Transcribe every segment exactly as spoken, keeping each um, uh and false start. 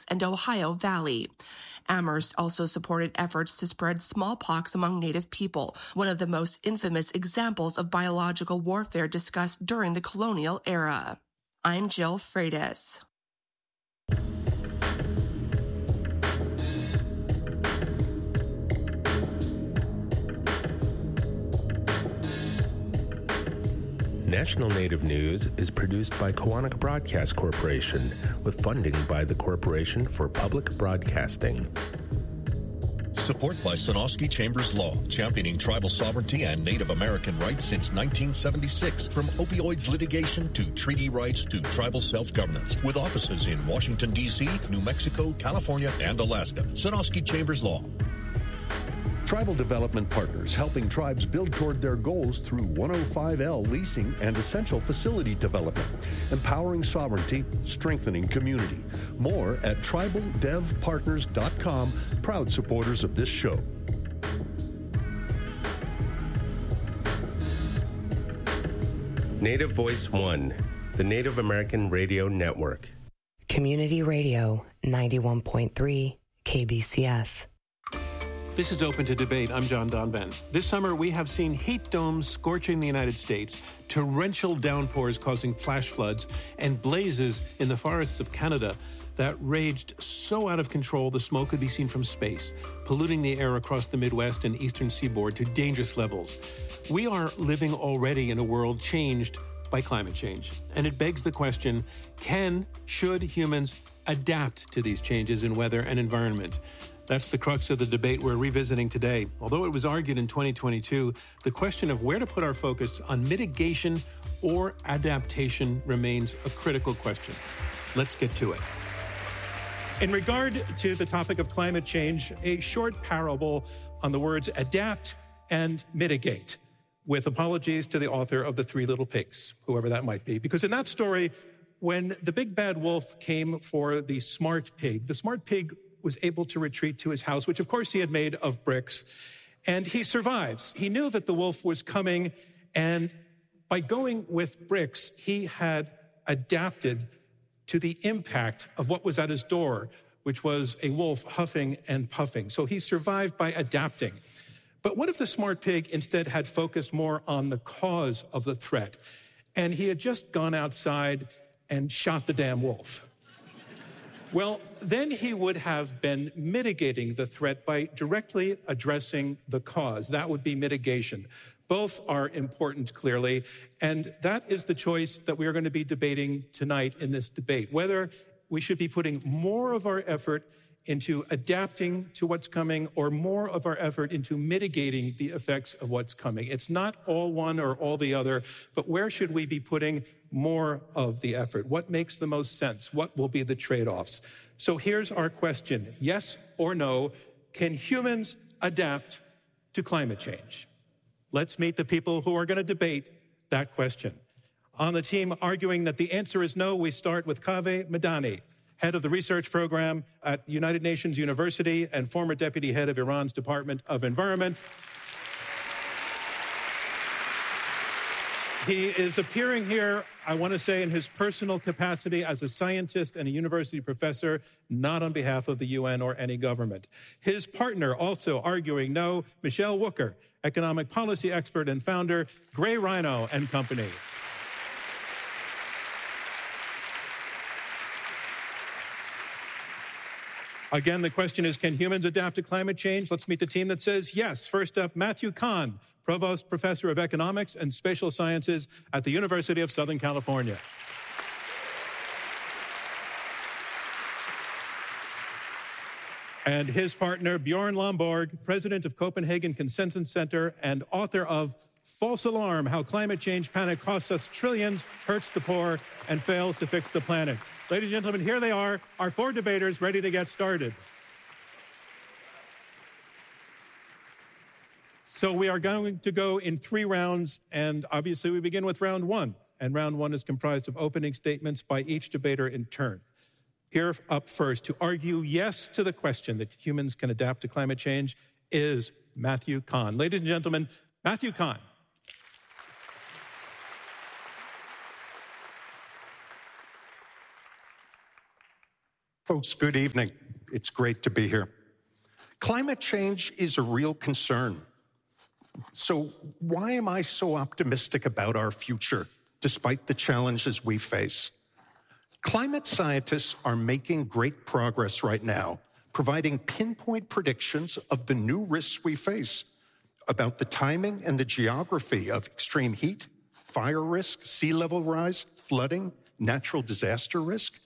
Lakes and Ohio Valley. Amherst also supported efforts to spread smallpox among Native people, one of the most infamous examples of biological warfare discussed during the colonial era. I'm Jill Freitas. National Native News is produced by Kawanak Broadcast Corporation with funding by the Corporation for Public Broadcasting. Support by Sonosky Chambers Law, championing tribal sovereignty and Native American rights since nineteen seventy-six. From opioids litigation to treaty rights to tribal self-governance. With offices in Washington, D C, New Mexico, California, and Alaska. Sonosky Chambers Law. Tribal Development Partners, helping tribes build toward their goals through one oh five L leasing and essential facility development. Empowering sovereignty, strengthening community. More at tribal dev partners dot com, proud supporters of this show. Native Voice One, the Native American Radio Network. Community Radio, ninety-one point three K B C S. This is Open to Debate. I'm John Donvan. This summer, we have seen heat domes scorching the United States, torrential downpours causing flash floods, and blazes in the forests of Canada that raged so out of control the smoke could be seen from space, polluting the air across the Midwest and eastern seaboard to dangerous levels. We are living already in a world changed by climate change, and it begs the question, can, should humans adapt to these changes in weather and environment? That's the crux of the debate we're revisiting today. Although it was argued in twenty twenty-two, the question of where to put our focus on mitigation or adaptation remains a critical question. Let's get to it. In regard to the topic of climate change, a short parable on the words adapt and mitigate, with apologies to the author of The Three Little Pigs, whoever that might be. Because in that story, when the big bad wolf came for the smart pig, the smart pig was able to retreat to his house, which of course he had made of bricks, and he survives. He knew that the wolf was coming, and by going with bricks, he had adapted to the impact of what was at his door, which was a wolf huffing and puffing. So he survived by adapting. But what if the smart pig instead had focused more on the cause of the threat, and he had just gone outside and shot the damn wolf? Well, then he would have been mitigating the threat by directly addressing the cause. That would be mitigation. Both are important, clearly, and that is the choice that we are going to be debating tonight in this debate, whether we should be putting more of our effort into adapting to what's coming or more of our effort into mitigating the effects of what's coming. It's not all one or all the other, but where should we be putting more of the effort? What makes the most sense? What will be the trade-offs? So here's our question. Yes or no, can humans adapt to climate change? Let's meet the people who are going to debate that question. On the team arguing that the answer is no, we start with Kaveh Madani, head of the research program at United Nations University and former deputy head of Iran's Department of Environment. He is appearing here, I want to say, in his personal capacity as a scientist and a university professor, not on behalf of the U N or any government. His partner also arguing no, Michelle Wooker, economic policy expert and founder, Gray Rhino and Company. Again, the question is, can humans adapt to climate change? Let's meet the team that says yes. First up, Matthew Kahn, Provost Professor of Economics and Spatial Sciences at the University of Southern California. And his partner, Bjorn Lomborg, President of Copenhagen Consensus Center and author of False Alarm, How Climate Change Panic Costs Us Trillions, Hurts the Poor, and Fails to Fix the Planet. Ladies and gentlemen, here they are, our four debaters ready to get started. So we are going to go in three rounds, and obviously we begin with round one. And round one is comprised of opening statements by each debater in turn. Here up first to argue yes to the question that humans can adapt to climate change is Matthew Kahn. Ladies and gentlemen, Matthew Kahn. Folks, good evening. It's great to be here. Climate change is a real concern. So why am I so optimistic about our future, despite the challenges we face? Climate scientists are making great progress right now, providing pinpoint predictions of the new risks we face, about the timing and the geography of extreme heat, fire risk, sea level rise, flooding, natural disaster risk.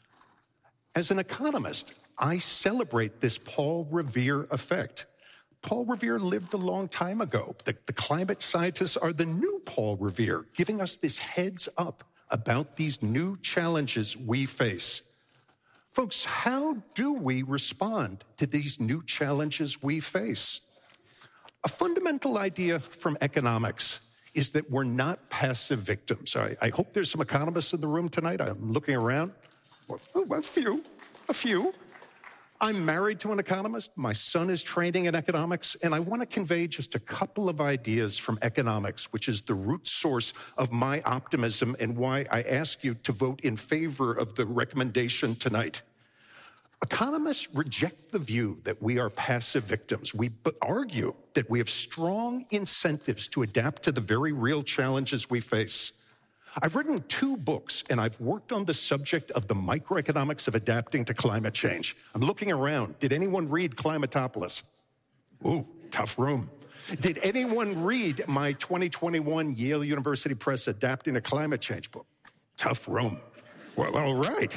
As an economist, I celebrate this Paul Revere effect. Paul Revere lived a long time ago. The, the climate scientists are the new Paul Revere, giving us this heads up about these new challenges we face. Folks, how do we respond to these new challenges we face? A fundamental idea from economics is that we're not passive victims. I, I hope there's some economists in the room tonight. I'm looking around. Oh, a few, a few. I'm married to an economist. My son is training in economics, and I want to convey just a couple of ideas from economics, which is the root source of my optimism and why I ask you to vote in favor of the recommendation tonight. Economists reject the view that we are passive victims. We argue that we have strong incentives to adapt to the very real challenges we face. I've written two books, and I've worked on the subject of the microeconomics of adapting to climate change. I'm looking around. Did anyone read Climatopolis? Ooh, tough room. Did anyone read my twenty twenty-one Yale University Press Adapting to Climate Change book? Tough room. Well, all right.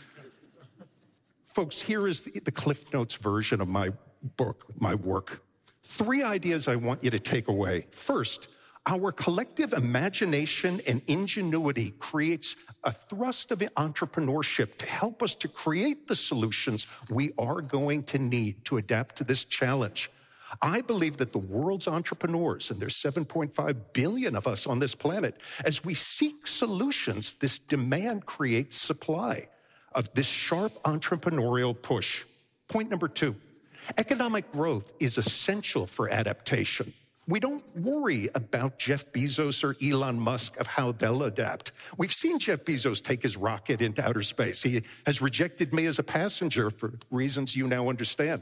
Folks, here is the, the Cliff Notes version of my book, my work. Three ideas I want you to take away. First, our collective imagination and ingenuity creates a thrust of entrepreneurship to help us to create the solutions we are going to need to adapt to this challenge. I believe that the world's entrepreneurs, and there's seven point five billion of us on this planet, as we seek solutions, this demand creates supply of this sharp entrepreneurial push. Point number two, economic growth is essential for adaptation. We don't worry about Jeff Bezos or Elon Musk of how they'll adapt. We've seen Jeff Bezos take his rocket into outer space. He has rejected me as a passenger for reasons you now understand.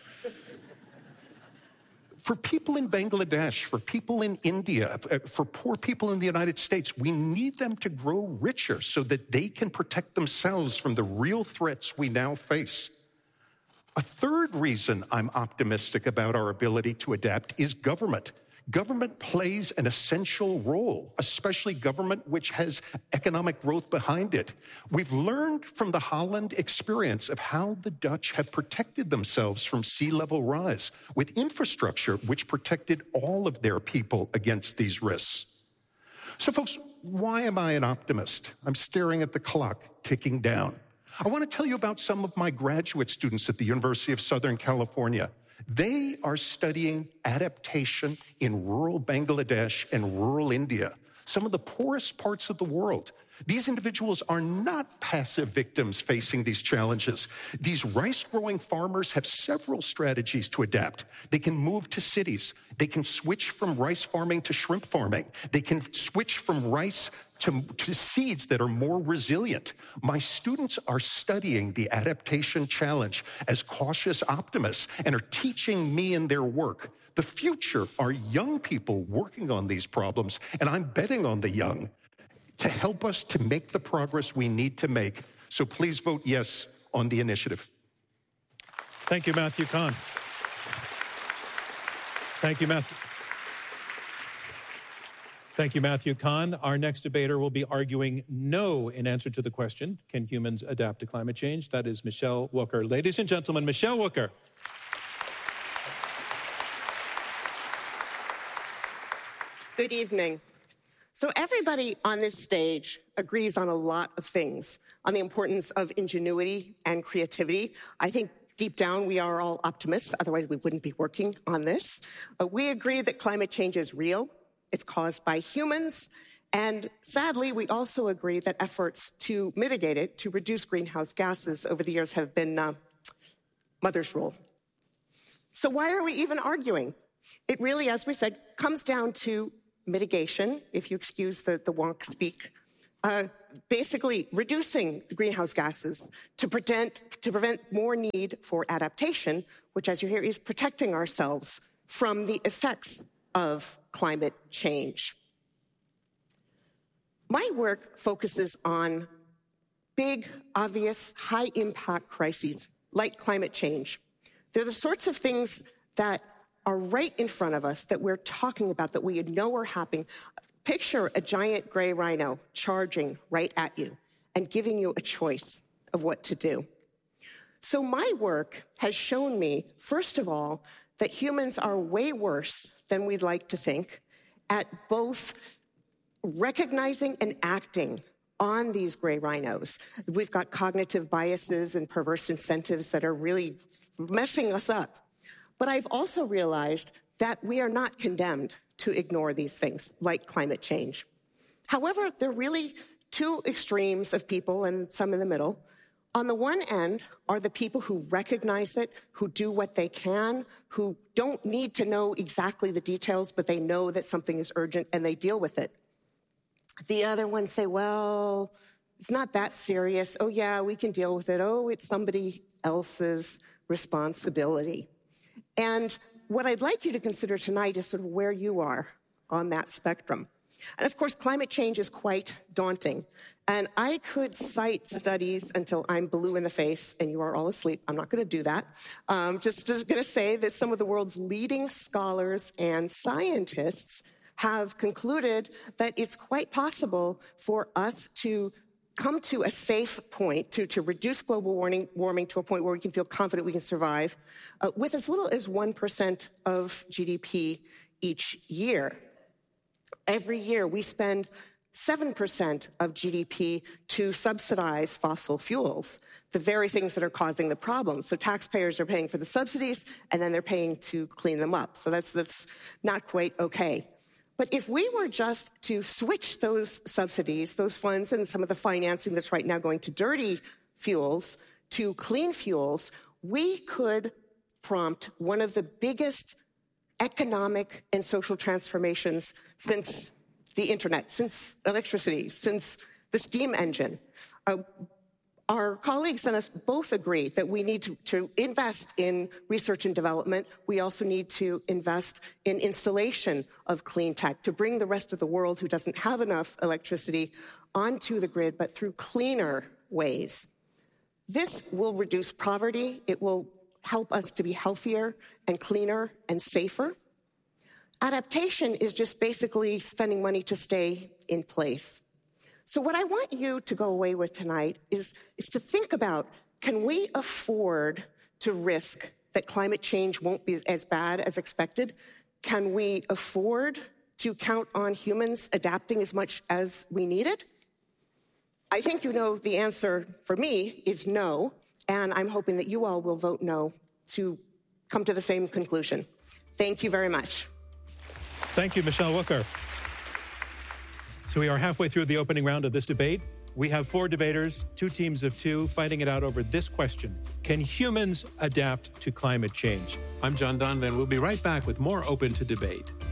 For people in Bangladesh, for people in India, for poor people in the United States, we need them to grow richer so that they can protect themselves from the real threats we now face. A third reason I'm optimistic about our ability to adapt is government. Government plays an essential role, especially government which has economic growth behind it. We've learned from the Holland experience of how the Dutch have protected themselves from sea level rise with infrastructure which protected all of their people against these risks. So folks, why am I an optimist? I'm staring at the clock ticking down. I want to tell you about some of my graduate students at the University of Southern California. They are studying adaptation in rural Bangladesh and rural India, some of the poorest parts of the world. These individuals are not passive victims facing these challenges. These rice-growing farmers have several strategies to adapt. They can move to cities. They can switch from rice farming to shrimp farming. They can switch from rice to, to seeds that are more resilient. My students are studying the adaptation challenge as cautious optimists and are teaching me in their work. The future are young people working on these problems, and I'm betting on the young to help us to make the progress we need to make. So please vote yes on the initiative. Thank you, Matthew Kahn. Thank you, Matthew. Thank you, Matthew Kahn. Our next debater will be arguing no in answer to the question, can humans adapt to climate change? That is Michelle Wucker. Ladies and gentlemen, Michelle Wucker. Good evening. So everybody on this stage agrees on a lot of things, on the importance of ingenuity and creativity. I think deep down we are all optimists, otherwise we wouldn't be working on this. Uh, we agree that climate change is real, it's caused by humans, and sadly we also agree that efforts to mitigate it, to reduce greenhouse gases over the years have been uh, mother's rule. So why are we even arguing? It really, as we said, comes down to mitigation, if you excuse the, the wonk speak, uh, basically reducing greenhouse gases to prevent, to prevent more need for adaptation, which, as you hear, is protecting ourselves from the effects of climate change. My work focuses on big, obvious, high-impact crises like climate change. They're the sorts of things that are right in front of us that we're talking about, that we know are happening. Picture a giant gray rhino charging right at you and giving you a choice of what to do. So my work has shown me, first of all, that humans are way worse than we'd like to think at both recognizing and acting on these gray rhinos. We've got cognitive biases and perverse incentives that are really messing us up. But I've also realized that we are not condemned to ignore these things, like climate change. However, there are really two extremes of people and some in the middle. On the one end are the people who recognize it, who do what they can, who don't need to know exactly the details, but they know that something is urgent and they deal with it. The other ones say, well, it's not that serious. Oh, yeah, we can deal with it. Oh, it's somebody else's responsibility. And what I'd like you to consider tonight is sort of where you are on that spectrum. And of course, climate change is quite daunting. And I could cite studies until I'm blue in the face and you are all asleep. I'm not going to do that. Um, just, just going to say that some of the world's leading scholars and scientists have concluded that it's quite possible for us to come to a safe point, to, to reduce global warming, warming to a point where we can feel confident we can survive, uh, with as little as one percent of G D P each year. Every year, we spend seven percent of G D P to subsidize fossil fuels, the very things that are causing the problems. So taxpayers are paying for the subsidies, and then they're paying to clean them up. So that's, that's not quite okay. But if we were just to switch those subsidies, those funds, and some of the financing that's right now going to dirty fuels to clean fuels, we could prompt one of the biggest economic and social transformations since the internet, since electricity, since the steam engine. Uh, Our colleagues and us both agree that we need to, to invest in research and development. We also need to invest in installation of clean tech to bring the rest of the world who doesn't have enough electricity onto the grid, but through cleaner ways. This will reduce poverty. It will help us to be healthier and cleaner and safer. Adaptation is just basically spending money to stay in place. So what I want you to go away with tonight is, is to think about, can we afford to risk that climate change won't be as bad as expected? Can we afford to count on humans adapting as much as we need it? I think you know the answer for me is no, and I'm hoping that you all will vote no to come to the same conclusion. Thank you very much. Thank you, Michelle Wucker. So we are halfway through the opening round of this debate. We have four debaters, two teams of two, fighting it out over this question. Can humans adapt to climate change? I'm John Donvan. We'll be right back with more Open to Debate.